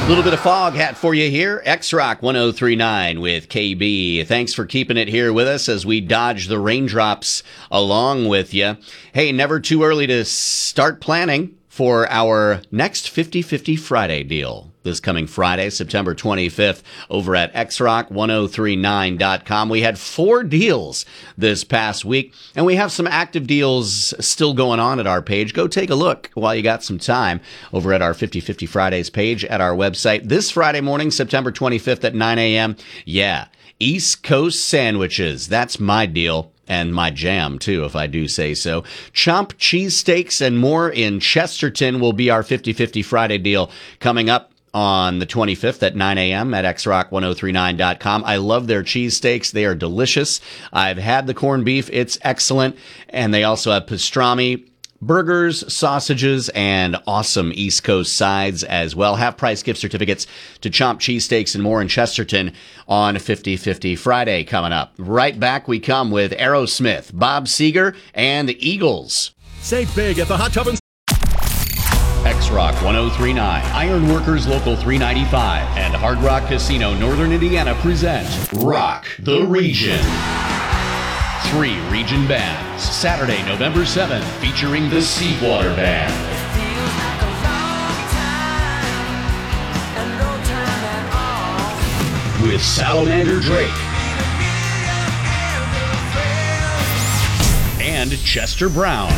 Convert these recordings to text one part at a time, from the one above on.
Little bit of fog hat for you here. X-Rock 1039 with KB. Thanks for keeping it here with us as we dodge the raindrops along with you. Hey, never too early to start planning for our next 50/50 Friday deal. This coming Friday, September 25th, over at xrock1039.com. We had 4 deals this past week, and we have some active deals still going on at our page. Go take a look while you got some time over at our 50/50 Fridays page at our website. This Friday morning, September 25th at 9 a.m., East Coast sandwiches. That's my deal. And my jam, too, if I do say so. Chomp cheesesteaks and more in Chesterton will be our 50/50 Friday deal coming up on the 25th at 9 a.m. at xrock1039.com. I love their cheesesteaks. They are delicious. I've had the corned beef. It's excellent. And they also have pastrami, burgers, sausages, and awesome East Coast sides as well. Half-price gift certificates to Chomp cheesesteaks and more in Chesterton on 50/50 Friday coming up. Right back we come with Aerosmith, Bob Seger, and the Eagles. Save big at the Hot Tub and X-Rock 1039, Ironworkers Local 395, and Hard Rock Casino Northern Indiana present Rock the Region. 3 region bands, Saturday, November 7th, featuring the Seawater Band. With Salamander Drake. And Chester Brown.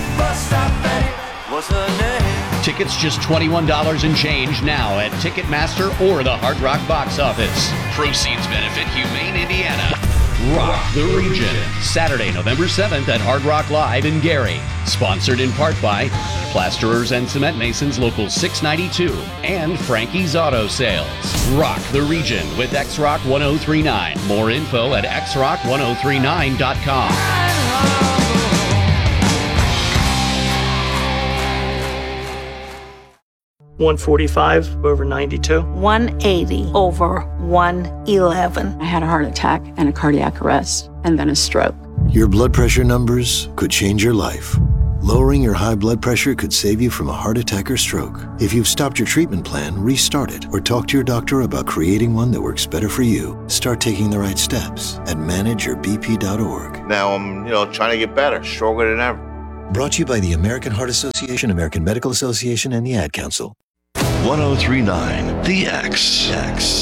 Tickets just $21 and change now at Ticketmaster or the Hard Rock box office. Proceeds benefit Humane Indiana. Rock the Region, Saturday, November 7th at Hard Rock Live in Gary. Sponsored in part by Plasterers and Cement Masons Local 692 and Frankie's Auto Sales. Rock the Region with X-Rock 1039. More info at xrock1039.com. 145 over 92. 180 over 111. I had a heart attack and a cardiac arrest, and then a stroke. Your blood pressure numbers could change your life. Lowering your high blood pressure could save you from a heart attack or stroke. If you've stopped your treatment plan, restart it or talk to your doctor about creating one that works better for you. Start taking the right steps at manageyourbp.org. Now I'm, trying to get better, stronger than ever. Brought to you by the American Heart Association, American Medical Association, and the Ad Council. 1039 The X.